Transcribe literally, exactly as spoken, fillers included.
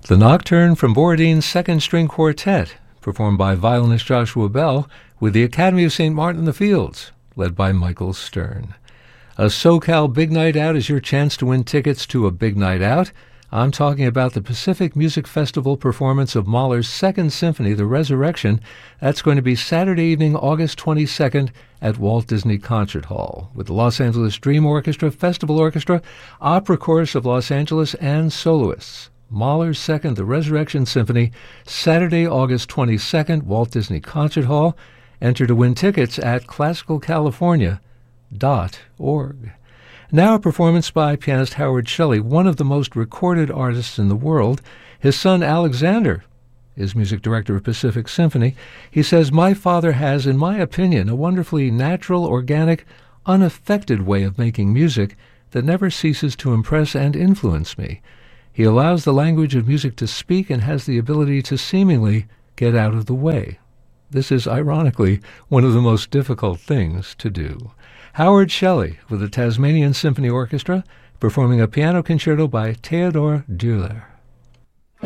The Nocturne from Borodin's Second String Quartet, performed by violinist Joshua Bell with the Academy of Saint Martin in the Fields, led by Michael Stern. A SoCal Big Night Out is your chance to win tickets to a big night out. I'm talking about the Pacific Music Festival performance of Mahler's Second Symphony, The Resurrection. That's going to be Saturday evening, August twenty-second at Walt Disney Concert Hall with the Los Angeles Dream Orchestra, Festival Orchestra, Opera Chorus of Los Angeles, and soloists. Mahler's Second, The Resurrection Symphony, Saturday, August twenty-second, Walt Disney Concert Hall. Enter to win tickets at classical california dot org. Now a performance by pianist Howard Shelley, one of the most recorded artists in the world. His son Alexander is music director of Pacific Symphony. He says, "My father has, in my opinion, a wonderfully natural, organic, unaffected way of making music that never ceases to impress and influence me. He allows the language of music to speak and has the ability to seemingly get out of the way. This is, ironically, one of the most difficult things to do." Howard Shelley with the Tasmanian Symphony Orchestra performing a piano concerto by Theodor Dürler.